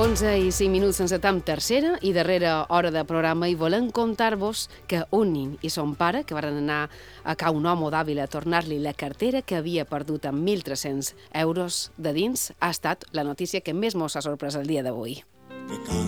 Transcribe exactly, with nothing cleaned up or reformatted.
onze i cinc minuts ens atam tercera i darrera hora de programa i volem contar-vos que un nin i son pare, que van anar a ca un home d'Àvila a tornar-li la cartera que havia perdut amb mil tres-cents euros de dins, ha estat la notícia que més mos ha sorprès el dia d'avui. Que cada